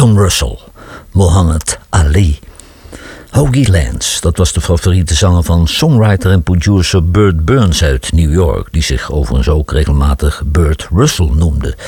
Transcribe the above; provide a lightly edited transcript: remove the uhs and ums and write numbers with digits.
Tom Russell, Muhammad Ali. Hoagie Lance, dat was de favoriete zanger van songwriter en producer Burt Burns uit New York, die zich overigens ook regelmatig Burt Russell noemde.